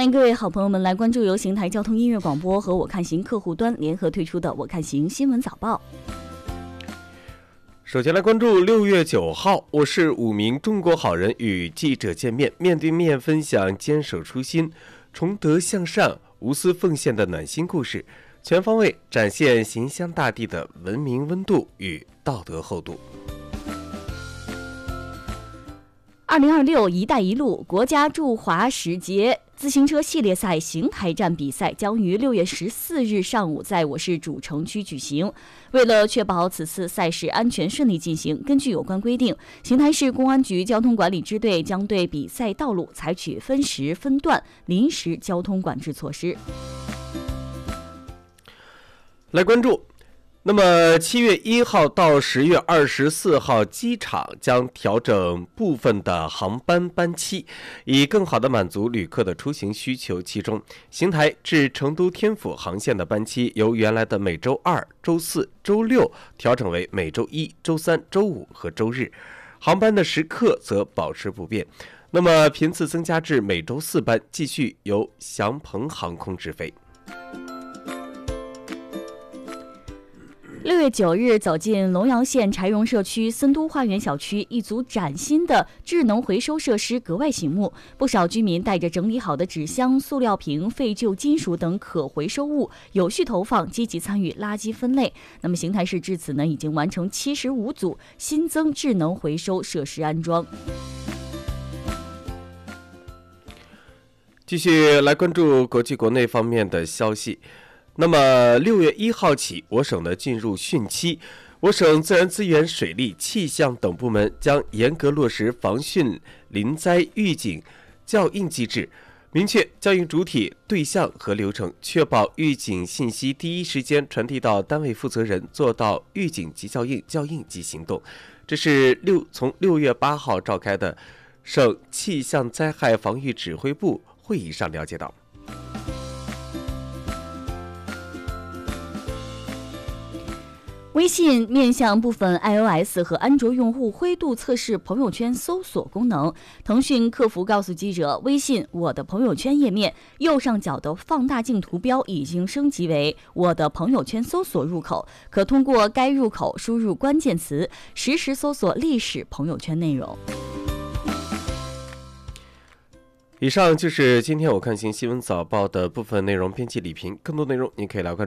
欢迎各位好朋友们来关注由邢台交通音乐广播和我看行客户端联合推出的我看行新闻早报。 首先来关注6月9号，我市5名中国好人与记者见面，面对面分享坚守初心、崇德向善、无私奉献的暖心故事，全方位展现邢乡大地的文明温度与道德厚度。 2026一带一路国家驻华使节自行车系列赛邢台站比赛将于6月14日上午在我市主城区举行。为了确保此次赛事安全顺利进行，根据有关规定，邢台市公安局交通管理支队将对比赛道路采取分时分段临时交通管制措施。 来关注那么7月1号到10月24号，机场将调整部分的航班班期，以更好地满足旅客的出行需求。其中，邢台至成都天府航线的班期由原来的每周2、周4、周6调整为每周1、周3、周5和周日，航班的时刻则保持不变。那么频次增加至每周4班，继续由祥鹏航空直飞。 6月9日，走进龙阳县柴荣社区森都花园小区，一组崭新的智能回收设施格外醒目。不少居民带着整理好的纸箱、塑料瓶、废旧金属等可回收物，有序投放，积极参与垃圾分类。那么，邢台市至此呢，已经完成75组新增智能回收设施安装。 继续来关注国际国内方面的消息。那么6月1号起，我省呢进入汛期，我省自然资源、水利、气象等部门将严格落实防汛、临灾预警校应机制，明确校应主体、对象和流程，确保预警信息第一时间传递到单位负责人，做到预警即校应、校应即行动。这是从6月8号召开的省气象灾害防御指挥部会议上了解到。 微信面向部分 iOS 和安卓用户灰度测试朋友圈搜索功能。腾讯客服告诉记者，微信我的朋友圈页面右上角的放大镜图标已经升级为我的朋友圈搜索入口，可通过该入口输入关键词，实时搜索历史朋友圈内容。 以上就是今天我看行新闻早报的部分内容，编辑李平。更多内容您可以来关